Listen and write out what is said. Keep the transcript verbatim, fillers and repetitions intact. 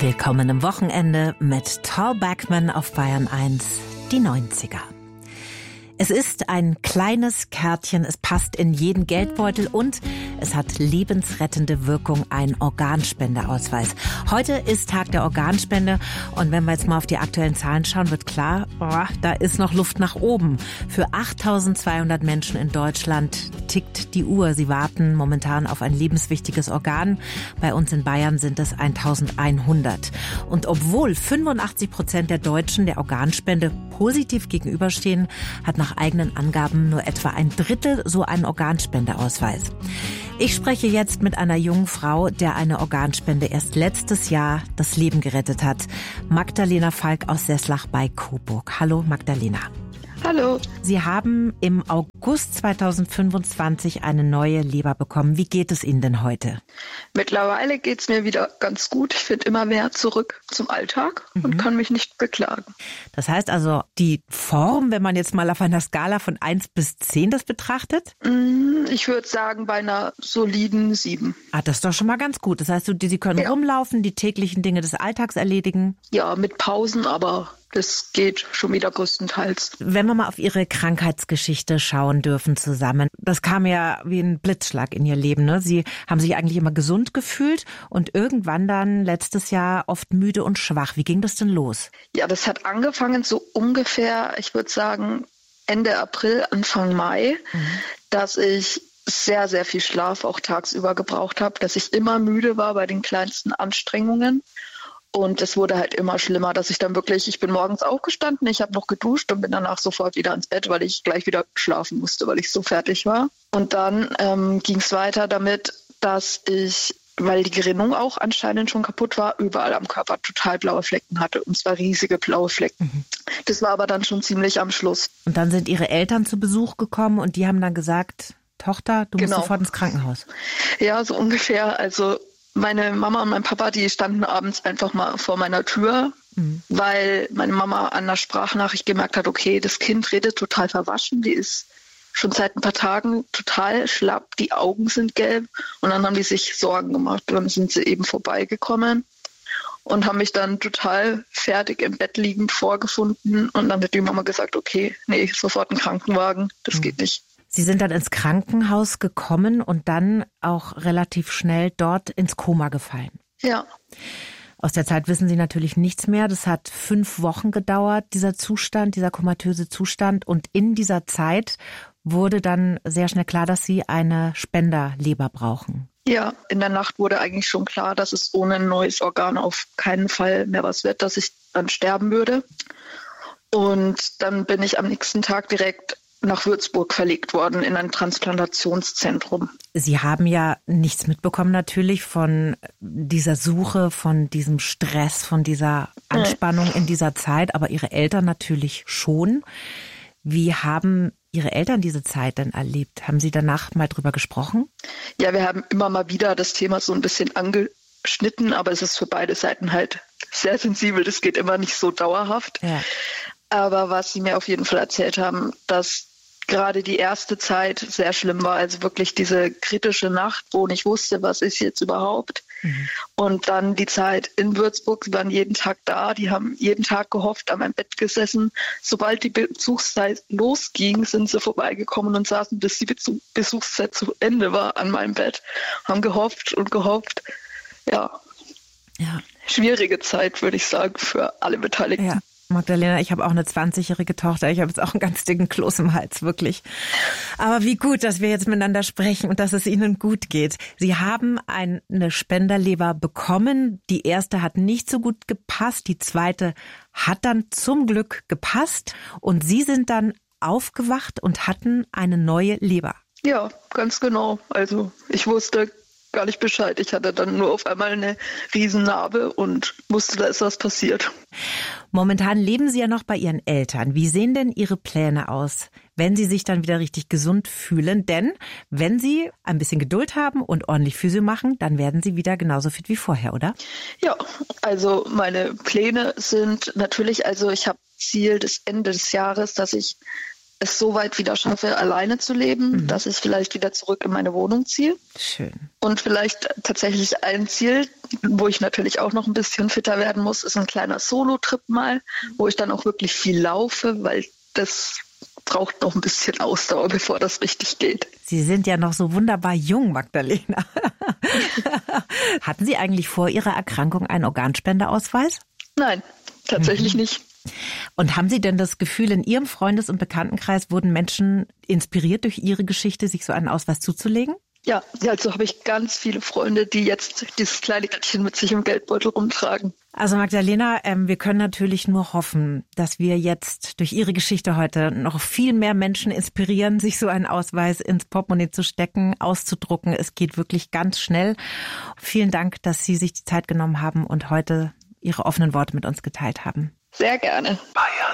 Willkommen im Wochenende mit Tall Backman auf Bayern eins, die neunziger. Es ist ein kleines Kärtchen, es passt in jeden Geldbeutel und es hat lebensrettende Wirkung, ein Organspendeausweis. Heute ist Tag der Organspende und wenn wir jetzt mal auf die aktuellen Zahlen schauen, wird klar, oh, da ist noch Luft nach oben. Für achttausendzweihundert Menschen in Deutschland tickt die Uhr. Sie warten momentan auf ein lebenswichtiges Organ. Bei uns in Bayern sind es eintausendeinhundert. Und obwohl fünfundachtzig Prozent der Deutschen der Organspende positiv gegenüberstehen, hat nach eigenen Angaben nur etwa ein Drittel so einen Organspendeausweis. Ich spreche jetzt mit einer jungen Frau, der eine Organspende erst letztes Jahr das Leben gerettet hat. Magdalena Falk aus Seßlach bei Coburg. Hallo Magdalena. Hallo. Sie haben im August zweitausendfünfundzwanzig eine neue Leber bekommen. Wie geht es Ihnen denn heute? Mittlerweile geht es mir wieder ganz gut. Ich finde immer mehr zurück zum Alltag mhm. und kann mich nicht beklagen. Das heißt also, die Form, wenn man jetzt mal auf einer Skala von eins bis zehn das betrachtet? Ich würde sagen, bei einer soliden sieben. Ah, das ist doch schon mal ganz gut. Das heißt, Sie können ja. rumlaufen, die täglichen Dinge des Alltags erledigen? Ja, mit Pausen, aber das geht schon wieder größtenteils. Wenn wir mal auf Ihre Krankheitsgeschichte schauen dürfen zusammen, das kam ja wie ein Blitzschlag in Ihr Leben, ne? Sie haben sich eigentlich immer gesund gefühlt und irgendwann dann letztes Jahr oft müde und schwach. Wie ging das denn los? Ja, das hat angefangen so ungefähr, ich würde sagen Ende April, Anfang Mai, mhm. dass ich sehr, sehr viel Schlaf auch tagsüber gebraucht habe, dass ich immer müde war bei den kleinsten Anstrengungen. Und es wurde halt immer schlimmer, dass ich dann wirklich, ich bin morgens aufgestanden, ich habe noch geduscht und bin danach sofort wieder ins Bett, weil ich gleich wieder schlafen musste, weil ich so fertig war. Und dann ähm, ging es weiter damit, dass ich, weil die Gerinnung auch anscheinend schon kaputt war, überall am Körper total blaue Flecken hatte. Und zwar riesige blaue Flecken. Mhm. Das war aber dann schon ziemlich am Schluss. Und dann sind Ihre Eltern zu Besuch gekommen und die haben dann gesagt, Tochter, du musst genau. sofort ins Krankenhaus. Ja, so ungefähr. Also meine Mama und mein Papa, die standen abends einfach mal vor meiner Tür, mhm. weil meine Mama an der Sprachnachricht gemerkt hat, okay, das Kind redet total verwaschen, die ist schon seit ein paar Tagen total schlapp, die Augen sind gelb und dann haben die sich Sorgen gemacht. Dann sind sie eben vorbeigekommen und haben mich dann total fertig im Bett liegend vorgefunden und dann hat die Mama gesagt, okay, nee, sofort ein Krankenwagen, das mhm. geht nicht. Sie sind dann ins Krankenhaus gekommen und dann auch relativ schnell dort ins Koma gefallen. Ja. Aus der Zeit wissen Sie natürlich nichts mehr. Das hat fünf Wochen gedauert, dieser Zustand, dieser komatöse Zustand. Und in dieser Zeit wurde dann sehr schnell klar, dass Sie eine Spenderleber brauchen. Ja, in der Nacht wurde eigentlich schon klar, dass es ohne ein neues Organ auf keinen Fall mehr was wird, dass ich dann sterben würde. Und dann bin ich am nächsten Tag direkt nach Würzburg verlegt worden in ein Transplantationszentrum. Sie haben ja nichts mitbekommen natürlich von dieser Suche, von diesem Stress, von dieser Anspannung in dieser Zeit, aber Ihre Eltern natürlich schon. Wie haben Ihre Eltern diese Zeit denn erlebt? Haben Sie danach mal drüber gesprochen? Ja, wir haben immer mal wieder das Thema so ein bisschen angeschnitten, aber es ist für beide Seiten halt sehr sensibel. Das geht immer nicht so dauerhaft. Ja. Aber was Sie mir auf jeden Fall erzählt haben, dass gerade die erste Zeit sehr schlimm war, also wirklich diese kritische Nacht, wo ich wusste, was ist jetzt überhaupt. Mhm. Und dann die Zeit in Würzburg, sie waren jeden Tag da, die haben jeden Tag gehofft, an meinem Bett gesessen. Sobald die Besuchszeit losging, sind sie vorbeigekommen und saßen, bis die Besuchszeit zu Ende war, an meinem Bett. Haben gehofft und gehofft. Ja, ja. Schwierige Zeit, würde ich sagen, für alle Beteiligten. Ja. Magdalena, ich habe auch eine zwanzigjährige Tochter. Ich habe jetzt auch einen ganz dicken Kloß im Hals, wirklich. Aber wie gut, dass wir jetzt miteinander sprechen und dass es Ihnen gut geht. Sie haben eine Spenderleber bekommen. Die erste hat nicht so gut gepasst. Die zweite hat dann zum Glück gepasst. Und Sie sind dann aufgewacht und hatten eine neue Leber. Ja, ganz genau. Also ich wusste gar nicht Bescheid. Ich hatte dann nur auf einmal eine Riesennarbe und wusste, da ist was passiert. Momentan leben Sie ja noch bei Ihren Eltern. Wie sehen denn Ihre Pläne aus, wenn Sie sich dann wieder richtig gesund fühlen? Denn wenn Sie ein bisschen Geduld haben und ordentlich Physio machen, dann werden Sie wieder genauso fit wie vorher, oder? Ja, also meine Pläne sind natürlich, also ich habe Ziel des Ende des Jahres, dass ich es so weit wieder schaffe, alleine zu leben, mhm. dass ich vielleicht wieder zurück in meine Wohnung ziehe. Schön. Und vielleicht tatsächlich ein Ziel, wo ich natürlich auch noch ein bisschen fitter werden muss, ist ein kleiner Solo-Trip mal, wo ich dann auch wirklich viel laufe, weil das braucht noch ein bisschen Ausdauer, bevor das richtig geht. Sie sind ja noch so wunderbar jung, Magdalena. Hatten Sie eigentlich vor Ihrer Erkrankung einen Organspendeausweis? Nein, tatsächlich mhm. nicht. Und haben Sie denn das Gefühl, in Ihrem Freundes- und Bekanntenkreis wurden Menschen inspiriert durch Ihre Geschichte, sich so einen Ausweis zuzulegen? Ja, also habe ich ganz viele Freunde, die jetzt dieses kleine Kärtchen mit sich im Geldbeutel rumtragen. Also Magdalena, ähm, wir können natürlich nur hoffen, dass wir jetzt durch Ihre Geschichte heute noch viel mehr Menschen inspirieren, sich so einen Ausweis ins Portemonnaie zu stecken, auszudrucken. Es geht wirklich ganz schnell. Vielen Dank, dass Sie sich die Zeit genommen haben und heute Ihre offenen Worte mit uns geteilt haben. Sehr gerne. Bayern